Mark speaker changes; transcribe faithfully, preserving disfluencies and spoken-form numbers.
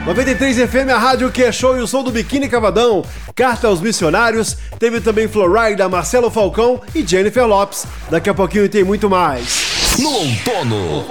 Speaker 1: noventa e três F M, a rádio que é show, e o som do Biquíni Cavadão. Carta aos Missionários. Teve também Florida, Marcelo Falcão e Jennifer Lopes. Daqui a pouquinho tem muito mais.
Speaker 2: No outono,